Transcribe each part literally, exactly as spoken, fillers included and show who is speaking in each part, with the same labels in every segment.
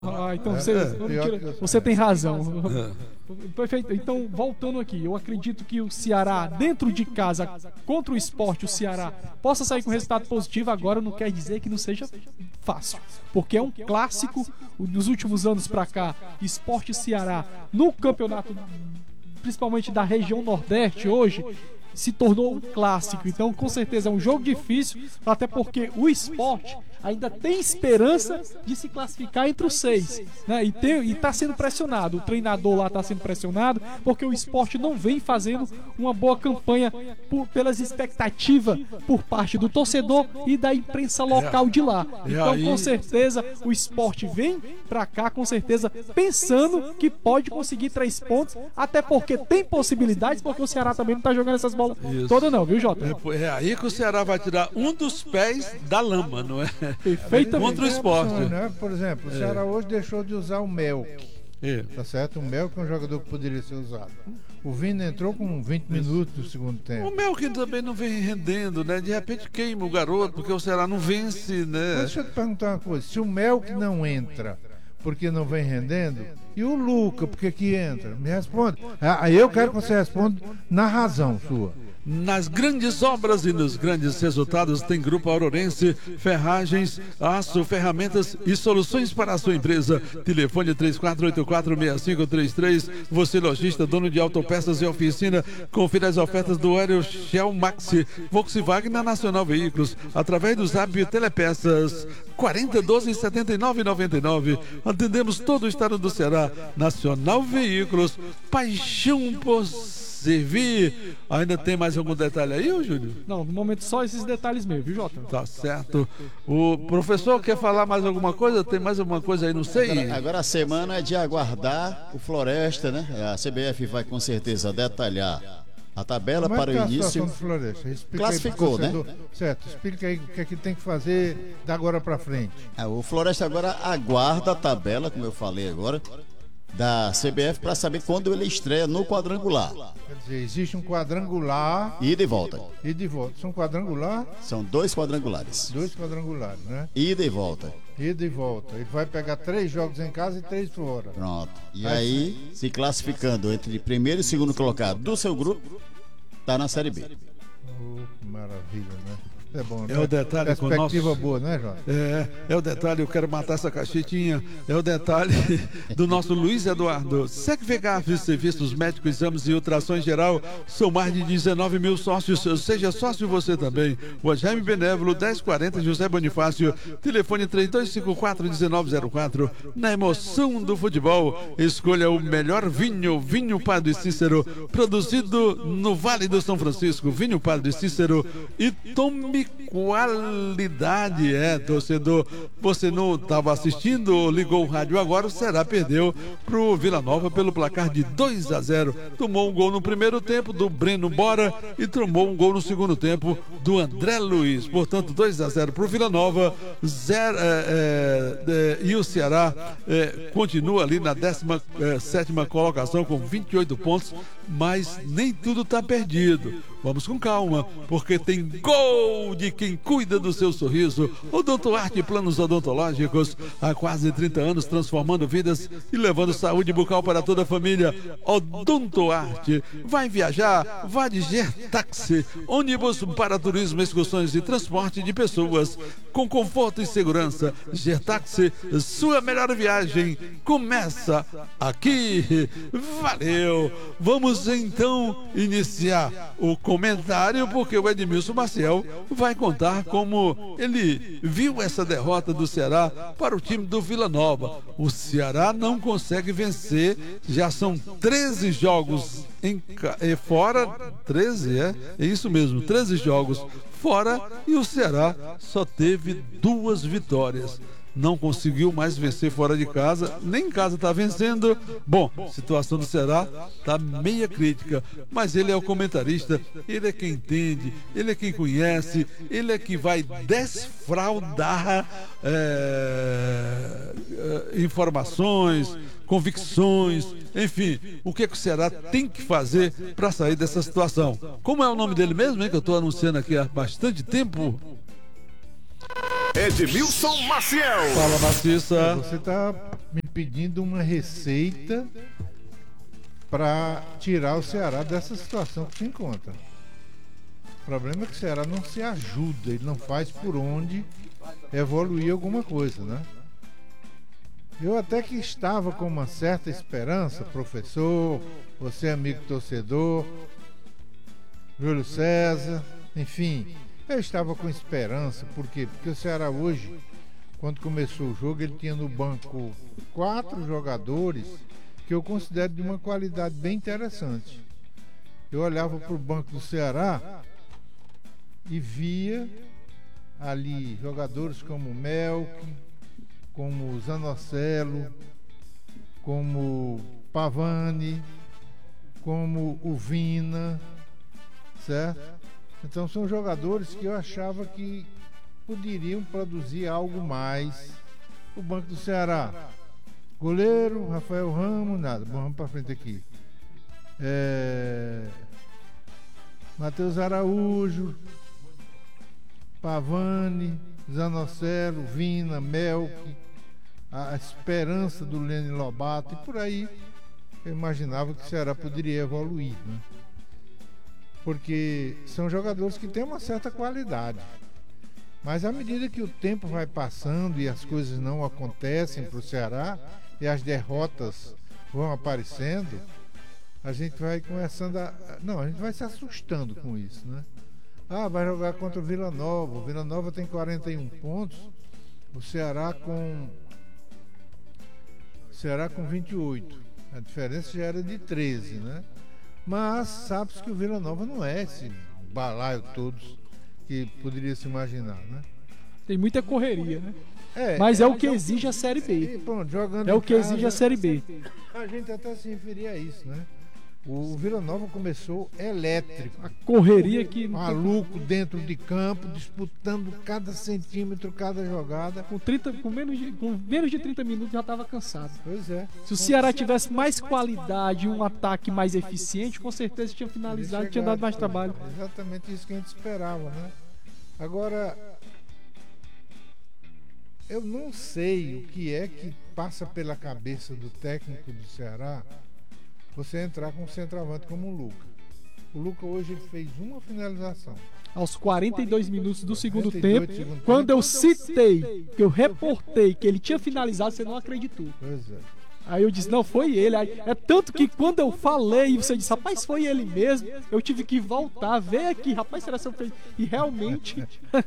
Speaker 1: Ah, então você,
Speaker 2: É,
Speaker 1: tira, você tem razão. Perfeito. Então, voltando aqui, eu acredito que o Ceará, dentro de casa, contra o Sport, o Ceará possa sair com resultado positivo. Agora não quer dizer que não seja fácil, porque é um clássico dos últimos anos pra cá. Sport e Ceará no campeonato, principalmente da região Nordeste hoje, se tornou um clássico. Então, com certeza é um jogo difícil, até porque o Sport ainda tem esperança de se classificar entre os seis, né? E, tem, e tá sendo pressionado, o treinador lá tá sendo pressionado, porque o Sport não vem fazendo uma boa campanha por, pelas expectativas por parte do torcedor e da imprensa local de lá. Então, com certeza, o Sport vem pra cá, com certeza, pensando que pode conseguir três pontos, até porque tem possibilidades, porque o Ceará também não tá jogando essas bolas todas não, viu, Jota?
Speaker 2: É, é aí que o Ceará vai tirar um dos pés da lama, não é?
Speaker 1: Perfeitamente.
Speaker 2: Contra o Sport.
Speaker 3: Né? Por exemplo, o Ceará é. hoje deixou de usar o Melk.
Speaker 2: É.
Speaker 3: Tá certo? O Melk é um jogador que poderia ser usado. O Vina entrou com vinte minutos do segundo tempo.
Speaker 2: O Melk também não vem rendendo, né? De repente queima o garoto, porque o Ceará não vence, né?
Speaker 3: Mas deixa eu te perguntar uma coisa. Se o Melk não entra porque não vem rendendo, e o Luca, porque que entra? Me responde. Aí eu quero que você responda na razão sua.
Speaker 2: Nas grandes obras e nos grandes resultados tem Grupo Aurorense, ferragens, aço, ferramentas e soluções para a sua empresa. Telefone três quatro oito quatro, seis cinco três três. Você lojista, dono de autopeças e oficina, confira as ofertas do Aero Shell Maxi, Volkswagen na Nacional Veículos, através do Zap Telepeças quarenta, doze, setenta e nove, noventa e nove. Atendemos todo o estado do Ceará. Nacional Veículos, paixão por servir. Ainda tem mais algum detalhe aí, ô Júlio?
Speaker 1: Não, no momento só esses detalhes mesmo, viu, Jota?
Speaker 2: Tá certo. O professor quer falar mais alguma coisa? Tem mais alguma coisa aí? Não sei.
Speaker 4: Agora, agora a semana é de aguardar o Floresta, né? A C B F vai com certeza detalhar a tabela
Speaker 3: Como
Speaker 4: para
Speaker 3: é que tá
Speaker 4: o início.
Speaker 3: A do Floresta? Explica
Speaker 4: Classificou,
Speaker 3: aí,
Speaker 4: né?
Speaker 3: Certo. Explica aí o que é que tem que fazer da agora para frente.
Speaker 4: É, o Floresta agora aguarda a tabela, como eu falei agora, da C B F para saber quando ele estreia no quadrangular.
Speaker 3: Quer dizer, existe um quadrangular.
Speaker 4: Ida e volta.
Speaker 3: Ida e volta. São quadrangular?
Speaker 4: São dois quadrangulares.
Speaker 3: Dois quadrangulares, né?
Speaker 4: Ida e volta.
Speaker 3: Ida e volta. Ele vai pegar três jogos em casa e três fora.
Speaker 4: Pronto. E aí, aí se classificando entre primeiro e segundo colocado do seu grupo, tá na Série B.
Speaker 3: Oh, que maravilha, né? É bom, né?
Speaker 2: É o detalhe.
Speaker 3: Perspectiva
Speaker 2: nosso...
Speaker 3: boa, né, João?
Speaker 2: É, é o detalhe, eu quero matar essa caixetinha. É o detalhe do nosso Luiz Eduardo. SecVegaf, serviços médicos, exames e ultrações geral. São mais de dezenove mil sócios. Seja sócio você também. O Jaime Benévolo, dez quarenta, José Bonifácio. Telefone três dois cinco quatro, um nove zero quatro. Na emoção do futebol, escolha o melhor vinho, Vinho Padre Cícero, produzido no Vale do São Francisco. Vinho Padre Cícero. E tome qualidade, é, torcedor. Você não estava assistindo ou ligou o rádio agora, o Ceará perdeu pro Vila Nova pelo placar de dois a zero. Tomou um gol no primeiro tempo do Breno Bora e tomou um gol no segundo tempo do André Luiz. Portanto, dois a zero pro Vila Nova. Zero, é, é, é, e o Ceará é, continua ali na décima sétima colocação com vinte e oito pontos, mas nem tudo está perdido. Vamos com calma, porque tem gol de quem cuida do seu sorriso. Odonto Arte Planos Odontológicos, há quase trinta anos transformando vidas e levando saúde bucal para toda a família. Odonto Arte. Vai viajar? Vá de Gertaxi, ônibus para turismo, excursões e transporte de pessoas com conforto e segurança. Gertaxi, sua melhor viagem começa aqui. Valeu! Vamos então iniciar o comentário, porque o Edmilson Maciel vai contar como ele viu essa derrota do Ceará para o time do Vila Nova. O Ceará não consegue vencer, já são treze jogos em, é, fora, treze, é? É isso mesmo, treze jogos fora e o Ceará só teve duas vitórias. Não conseguiu mais vencer fora de casa, nem em casa está vencendo. Bom, a situação do Ceará está meia crítica, mas ele é o comentarista, ele é quem entende, ele é quem conhece, ele é que vai desfraudar é, é, informações, convicções, enfim, o que, é que o Ceará tem que fazer para sair dessa situação. Como é o nome dele mesmo, hein, que eu estou anunciando aqui há bastante tempo?
Speaker 5: Edmilson Maciel.
Speaker 2: Fala, Maciça.
Speaker 3: Você tá me pedindo uma receita para tirar o Ceará dessa situação que se encontra. O problema é que o Ceará não se ajuda, ele não faz por onde evoluir alguma coisa, né? Eu até que estava com uma certa esperança, professor, você amigo torcedor, Júlio César, enfim, eu estava com esperança, por quê? Porque o Ceará hoje, quando começou o jogo, ele tinha no banco quatro jogadores que eu considero de uma qualidade bem interessante. Eu olhava para o banco do Ceará e via ali jogadores como Melk, como Zanocelo, como Pavani, como o Vina, certo? Então são jogadores que eu achava que poderiam produzir algo mais. O banco do Ceará, goleiro, Rafael Ramos, nada. Bom, vamos para frente aqui. É... Matheus Araújo, Pavani, Zanocelo, Vina, Melk, a esperança do Lene Lobato, e por aí eu imaginava que o Ceará poderia evoluir, né? Porque são jogadores que têm uma certa qualidade, mas à medida que o tempo vai passando e as coisas não acontecem para o Ceará e as derrotas vão aparecendo, a gente vai começando a... Não, a gente vai se assustando com isso, né? Ah, vai jogar contra o Vila Nova. O Vila Nova tem quarenta e um pontos. O Ceará com... O Ceará com vinte e oito. A diferença já era de treze, né? Mas sabe-se que o Vila Nova não é esse balaio todos que poderia se imaginar, né?
Speaker 1: Tem muita correria, né?
Speaker 3: É,
Speaker 1: Mas é, é o que exige a Série B.
Speaker 3: E, pronto, jogando
Speaker 1: é o que
Speaker 3: casa,
Speaker 1: exige a Série B.
Speaker 3: A gente até se referia a isso, né? O Vila Nova começou elétrico.
Speaker 1: A correria que...
Speaker 3: Maluco dentro de campo, disputando cada centímetro, cada jogada.
Speaker 1: Com, trinta, com, menos, de, com menos de trinta minutos já estava cansado.
Speaker 3: Pois é.
Speaker 1: Se o Ceará tivesse mais qualidade e um ataque mais eficiente, com certeza tinha finalizado e tinha dado mais trabalho.
Speaker 3: Exatamente isso que a gente esperava, né? Agora, eu não sei o que é que passa pela cabeça do técnico do Ceará você entrar com um centroavante como o Luca. O Luca hoje ele fez uma finalização.
Speaker 1: Aos quarenta e dois minutos do segundo
Speaker 3: quarenta e dois
Speaker 1: tempo,
Speaker 3: segundo
Speaker 1: quando
Speaker 3: tempo.
Speaker 1: eu citei, que eu reportei que ele tinha finalizado, você não acreditou.
Speaker 3: Pois é.
Speaker 1: Aí eu disse, não, foi ele. Aí, é tanto que quando eu falei, você disse, rapaz, foi ele mesmo. Eu tive que voltar, ver aqui, rapaz, será que eu fiz? E realmente,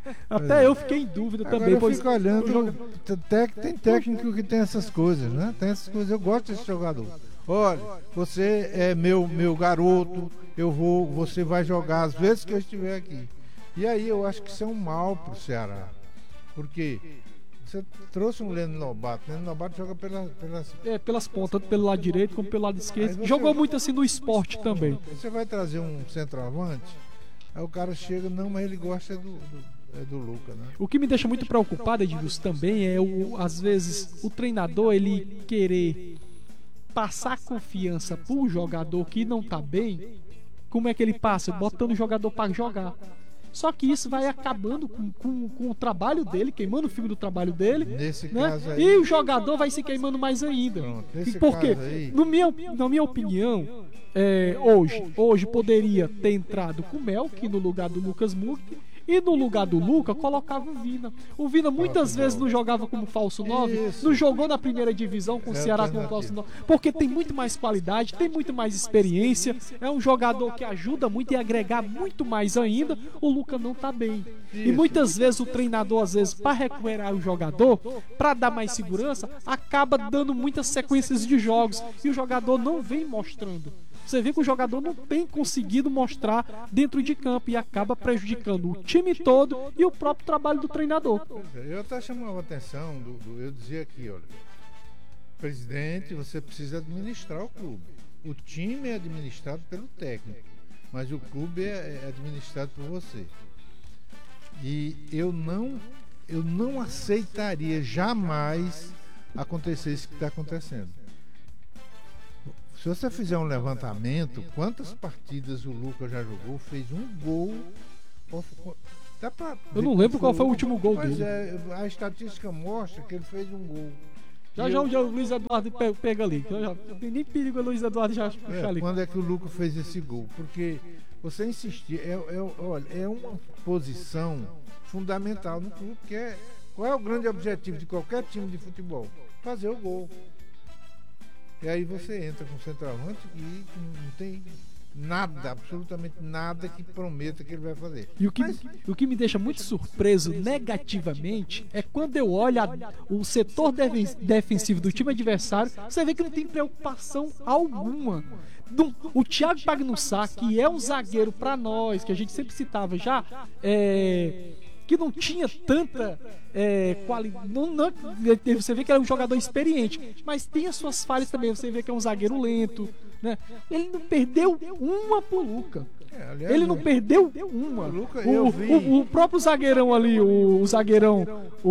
Speaker 1: até eu fiquei em dúvida
Speaker 3: Agora
Speaker 1: também.
Speaker 3: eu
Speaker 1: Pois
Speaker 3: fico olhando, tem técnico que tem essas coisas, né? Tem essas coisas, eu gosto desse jogador. Olha, você é meu, meu garoto, eu vou, você vai jogar as vezes que eu estiver aqui. E aí eu acho que isso é um mal pro Ceará. Porque você trouxe um Leno Lobato, Leno Lobato joga pela, pelas...
Speaker 1: É, pelas pontas, tanto pelo lado direito como pelo lado esquerdo.
Speaker 3: Você...
Speaker 1: Jogou muito assim no esporte também.
Speaker 3: Você vai trazer um centroavante, aí o cara chega, não, mas ele gosta do, do, é do Luca, né?
Speaker 1: O que me deixa muito preocupado, Edilson, também é, o, às vezes, o treinador ele querer passar confiança pro jogador que não tá bem. Como é que ele passa? Botando o jogador para jogar. Só que isso vai acabando com, com, com o trabalho dele, queimando o fio do trabalho dele.
Speaker 3: Nesse
Speaker 1: né?
Speaker 3: caso aí,
Speaker 1: e o jogador vai se queimando mais ainda.
Speaker 3: Pronto, nesse
Speaker 1: Porque,
Speaker 3: caso aí...
Speaker 1: no minha, na minha opinião, é, hoje, hoje poderia ter entrado com o Melk no lugar do Lucas Murk. E no lugar do Luca, colocava o Vina. O Vina muitas vezes não jogava como falso nove, não jogou na primeira divisão com o Ceará como falso nove, porque tem muito mais qualidade, tem muito mais experiência, é um jogador que ajuda muito e agregar muito mais ainda. O Luca não tá bem. E muitas vezes o treinador, às vezes, para recuperar o jogador, para dar mais segurança, acaba dando muitas sequências de jogos e o jogador não vem mostrando. Você vê que o jogador não tem conseguido mostrar dentro de campo e acaba prejudicando o time todo e o próprio trabalho do treinador.
Speaker 3: Eu até chamava a atenção, do, do, eu dizia aqui, olha, presidente, você precisa administrar o clube. O time é administrado pelo técnico, mas o clube é, é administrado por você. E eu não, eu não aceitaria jamais acontecer isso que está acontecendo. Se você fizer um levantamento, quantas partidas o Lucas já jogou, fez um gol. Dá pra
Speaker 1: Eu não lembro qual foi o último gol
Speaker 3: Mas
Speaker 1: dele.
Speaker 3: É, a estatística mostra que ele fez um gol.
Speaker 1: Já já o Luiz Eduardo pega, pega ali. Já, já, não tem nem perigo o Luiz Eduardo já puxar
Speaker 3: é,
Speaker 1: ali.
Speaker 3: Quando é que o Lucas fez esse gol? Porque você insistir, é, é, olha, é uma posição fundamental no clube, que é qual é o grande objetivo de qualquer time de futebol? Fazer o gol. E aí você entra com o centroavante e não tem nada, absolutamente nada que prometa que ele vai fazer.
Speaker 1: E o que,
Speaker 3: Mas,
Speaker 1: o que me deixa muito surpreso negativamente é quando eu olho a, o setor defen- defensivo do time adversário, você vê que não tem preocupação alguma. Do, o Thiago Pagnussá, que é um zagueiro para nós, que a gente sempre citava já, é, que não tinha tanta é, qualidade. Não, não, você vê que ele é um jogador experiente, mas tem as suas falhas também. Você vê que é um zagueiro lento, né? Ele não perdeu uma pro Luca.
Speaker 3: é, aliás,
Speaker 1: Ele não
Speaker 3: eu-
Speaker 1: perdeu uma.
Speaker 3: O Luca,
Speaker 1: O,
Speaker 3: eu vi-
Speaker 1: o- o próprio zagueirão ali, o, o zagueirão,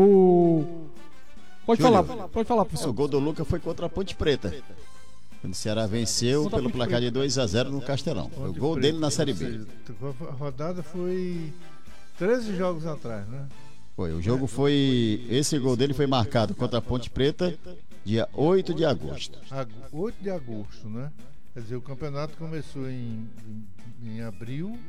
Speaker 1: o. Pode
Speaker 4: Júlio.
Speaker 1: falar, pode falar,
Speaker 4: É, o
Speaker 1: professor.
Speaker 4: gol do Lucas foi contra a Ponte Preta. Quando o Ceará venceu
Speaker 1: Contra a
Speaker 4: pelo
Speaker 1: Ponte
Speaker 4: placar
Speaker 1: Preta.
Speaker 4: de dois a zero no Castelão. Foi o
Speaker 3: Ponte
Speaker 4: gol
Speaker 3: Preta,
Speaker 4: dele na Série
Speaker 3: ou
Speaker 4: B.
Speaker 3: seja, a rodada foi treze jogos atrás, né?
Speaker 4: Foi, o jogo foi. Esse gol dele foi marcado contra a Ponte Preta, dia oito de agosto.
Speaker 3: Ag- oito de agosto, né? Quer dizer, o campeonato começou em, em, em abril.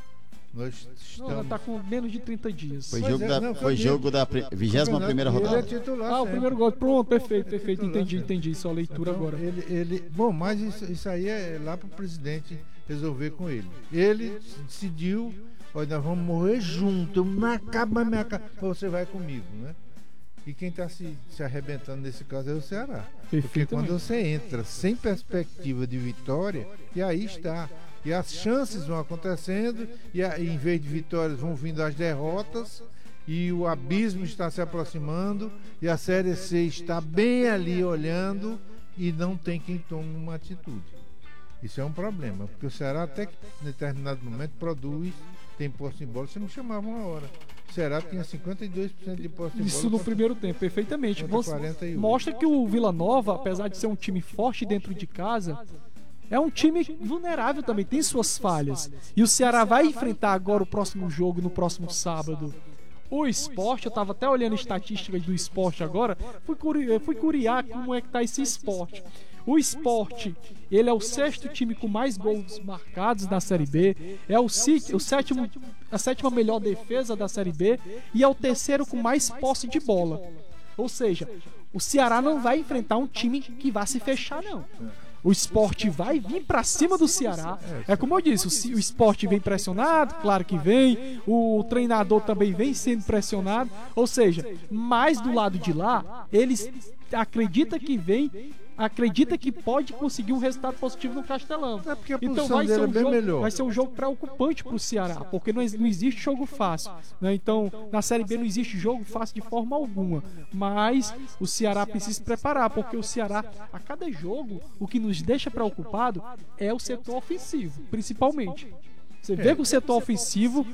Speaker 3: Nós
Speaker 1: Não, ela
Speaker 3: estamos.
Speaker 1: tá com menos de trinta dias.
Speaker 4: Foi
Speaker 3: Pois
Speaker 4: jogo
Speaker 3: é,
Speaker 4: da,
Speaker 3: não, foi
Speaker 4: foi
Speaker 3: mesmo.
Speaker 4: jogo da vigésima primeira
Speaker 3: Ele é
Speaker 4: rodada.
Speaker 3: titular.
Speaker 1: Ah, o
Speaker 3: sempre.
Speaker 1: primeiro gol. Pronto, perfeito, perfeito.
Speaker 3: Titular
Speaker 1: Entendi,
Speaker 3: sempre.
Speaker 1: entendi. Só a leitura
Speaker 3: Então,
Speaker 1: agora.
Speaker 3: Ele, ele, bom, mas isso, isso aí é lá para o presidente resolver com ele. Ele decidiu, olha, nós vamos morrer junto, eu me acabo, mas me acabo. Você vai comigo, né? E quem está se, se arrebentando nesse caso é o Ceará. Porque
Speaker 1: Perfeitamente.
Speaker 3: quando você entra sem perspectiva de vitória, e aí está. E as chances vão acontecendo, e aí, em vez de vitórias vão vindo as derrotas, e o abismo está se aproximando, e a Série C está bem ali olhando, e não tem quem tome uma atitude. Isso é um problema, porque o Ceará até que em determinado momento produz, tem posse de bola, você me chamava uma hora. O Ceará tinha cinquenta e dois por cento de posse de bola.
Speaker 1: Isso no
Speaker 3: contra-
Speaker 1: primeiro tempo, perfeitamente.
Speaker 3: contra
Speaker 1: Você-
Speaker 3: quarenta e um.
Speaker 1: mostra que o Vila Nova, apesar de ser um time forte dentro de casa, é um time vulnerável também, tem suas falhas. E o Ceará vai enfrentar agora o próximo jogo, no próximo sábado. O Sport, eu tava até olhando estatísticas do Sport agora, fui, curi fui curiar como é que tá esse Sport. O Sport, ele é o sexto time com mais gols marcados na Série B, é o, o sétimo, a sétima melhor defesa da Série B e é o terceiro com mais posse de bola. Ou seja, o Ceará não vai enfrentar um time que vai se fechar, não. O Sport vai vir pra cima do Ceará. É como eu disse, o, C- o Sport vem pressionado, claro que vem. O treinador também vem sendo pressionado. Ou seja, mais do lado de lá, eles acreditam que vem, acredita que pode conseguir um resultado positivo no Castelão.
Speaker 3: É porque a
Speaker 1: Então
Speaker 3: posição
Speaker 1: vai ser,
Speaker 3: dele é
Speaker 1: um
Speaker 3: bem
Speaker 1: jogo,
Speaker 3: melhor.
Speaker 1: vai ser um jogo preocupante pro Ceará, porque não, ex- não existe jogo fácil, né? Então, na Série B não existe jogo fácil de forma alguma. Mas o Ceará precisa se preparar, porque o Ceará, a cada jogo, o que nos deixa preocupado é o setor ofensivo, principalmente. Você vê que o setor ofensivo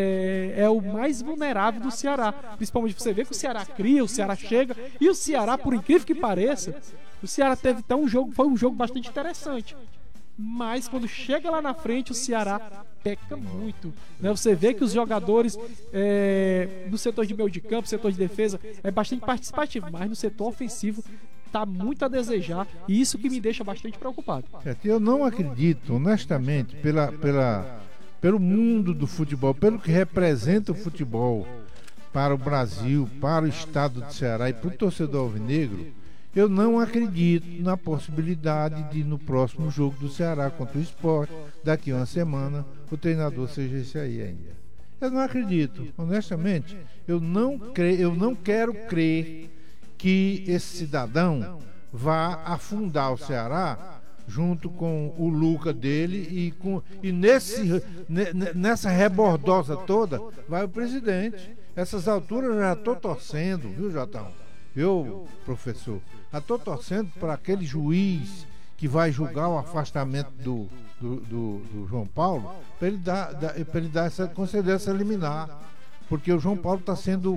Speaker 1: é, é o mais vulnerável do Ceará. Principalmente você vê que o Ceará cria, o Ceará chega. E o Ceará, por incrível que pareça, o Ceará teve até um jogo, foi um jogo bastante interessante. Mas quando chega lá na frente, o Ceará peca muito, né? Você vê que os jogadores é, no setor de meio de campo, setor de defesa, é bastante participativo, mas no setor ofensivo tá muito a desejar, e isso que me deixa bastante preocupado.
Speaker 3: Certo, eu não acredito, honestamente, pela, pela, pelo mundo do futebol, pelo que representa o futebol para o Brasil, para o estado do Ceará e para o torcedor alvinegro, eu não acredito na possibilidade de, no próximo jogo do Ceará contra o Sport, daqui a uma semana, o treinador seja esse aí ainda. Eu não acredito, honestamente, eu não, cre... eu não quero crer que esse cidadão vá afundar o Ceará junto com o Luca dele e, com, e nesse, ne- nessa rebordosa toda vai o presidente. Essas alturas eu já estou torcendo, viu, Jotão? Viu, professor? Já estou torcendo para aquele juiz que vai julgar o afastamento do, do, do, do João Paulo, para ele dar, dar, pra ele dar essa, conceder essa liminar. Porque o João Paulo está sendo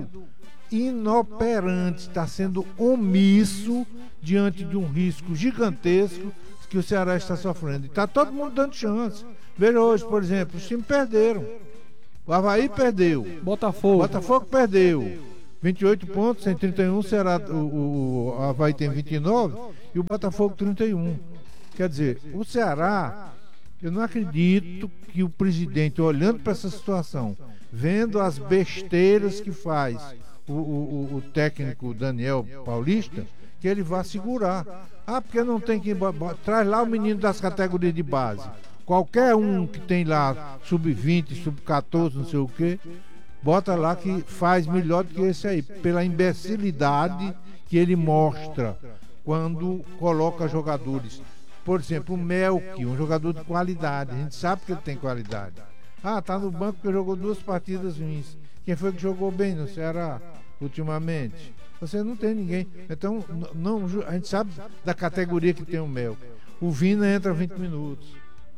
Speaker 3: inoperante, está sendo omisso diante de um risco gigantesco que o Ceará está sofrendo. E está todo mundo dando chance. Veja hoje, por exemplo, os times perderam. O Avaí perdeu.
Speaker 1: Botafogo.
Speaker 3: Botafogo perdeu. vinte e oito pontos, tem trinta e um, o Ceará, o, o Avaí tem vinte e nove e o Botafogo trinta e um. Quer dizer, o Ceará, eu não acredito que o presidente, olhando para essa situação, vendo as besteiras que faz o, o, o técnico Daniel Paulista, que ele vá segurar. Ah, porque não tem que... Traz lá o menino das categorias de base. Qualquer um que tem lá sub vinte, sub quatorze, não sei o quê, bota lá que faz melhor do que esse aí, pela imbecilidade que ele mostra quando coloca jogadores. Por exemplo, o Melk, um jogador de qualidade, a gente sabe que ele tem qualidade. Ah, tá no banco porque jogou duas partidas ruins. Quem foi que jogou bem no Ceará ultimamente? Você não tem ninguém. Então, não, a gente sabe da categoria que tem o Melk. O Vina entra vinte minutos.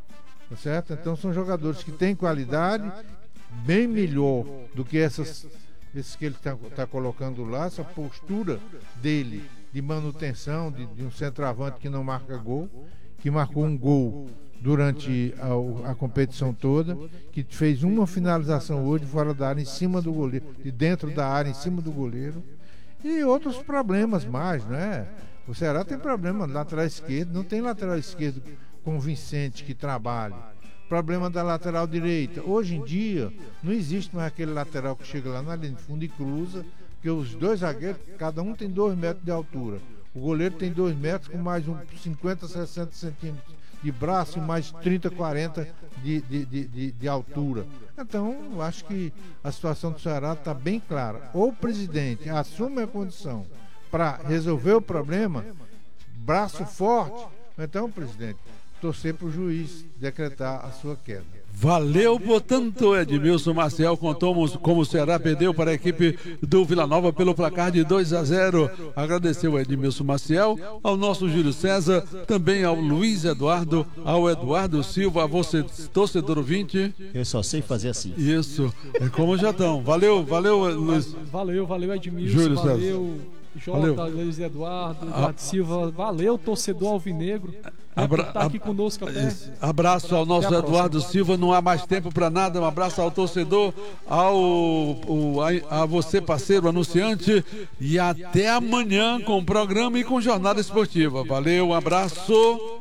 Speaker 3: Tá certo? Então são jogadores que têm qualidade, bem melhor do que essas, esses que ele está tá colocando lá, essa postura dele de manutenção, de, de um centroavante que não marca gol, que marcou um gol durante a, a competição toda, que fez uma finalização hoje fora da área, em cima do goleiro, de dentro da área, em cima do goleiro, e outros problemas mais, né? O Ceará tem problema no lateral esquerdo, não tem lateral esquerdo convincente que trabalhe. Problema da lateral direita. Hoje em dia, não existe mais aquele lateral que chega lá na linha de fundo e cruza, porque os dois zagueiros, cada um tem dois metros de altura. O goleiro tem dois metros com mais um cinquenta, sessenta centímetros de braço e mais trinta, quarenta de, de, de, de, de altura. Então, eu acho que a situação do Ceará está bem clara. Ou o presidente assume a condição para resolver o problema, braço forte, então, presidente, torcer para o juiz decretar a sua queda.
Speaker 2: Valeu, portanto, Edmilson Maciel contou como o Ceará perdeu para a equipe do Vila Nova pelo placar de dois a zero. Agradeceu a Edmilson Maciel, ao nosso Júlio César, também ao Luiz Eduardo, ao Eduardo Silva, a você, torcedor ouvinte.
Speaker 4: Eu só sei fazer assim.
Speaker 2: Isso, é como já estão. Valeu, valeu, Luiz.
Speaker 1: Valeu, valeu, Edmilson.
Speaker 2: Júlio
Speaker 1: valeu.
Speaker 2: César.
Speaker 1: Jota, Luiz Eduardo, Eduardo ah, Silva, valeu, torcedor alvinegro,
Speaker 2: abra,
Speaker 1: por tá aqui conosco até.
Speaker 2: Abraço ao nosso Eduardo Silva, não há mais tempo para nada, um abraço ao torcedor, ao, ao a, a você, parceiro, anunciante, e até amanhã com o programa e com jornada esportiva. Valeu, um abraço.